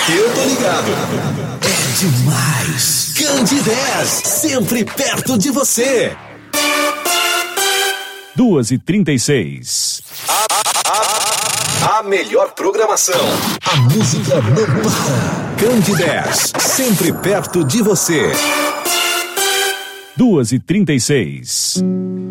Eu tô ligado. É demais. Candidez, sempre perto de você. 2h36. A melhor programação. A música não para. Candidez, sempre perto de você. 2h36.